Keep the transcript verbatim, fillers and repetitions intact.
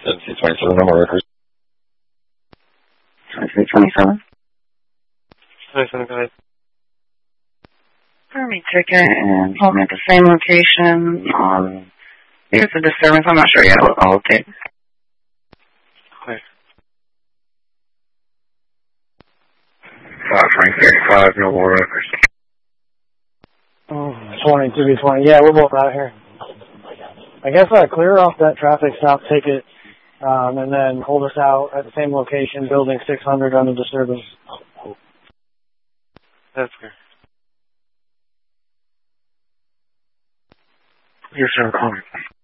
seventy-three twenty-seven, no more records. twenty-three twenty-seven. twenty-seven, go ahead. Permit ticket and hold me at the same location. Um, here's the disturbance. I'm not sure yet. I'll, I'll update. Clear. five twenty thirty-five, no more records. Oh, twenty-three twenty. Yeah, we're both out here. I guess I clear off that traffic stop ticket, um, and then hold us out at the same location, building six hundred under disturbance. That's clear. Yes, sir, calling.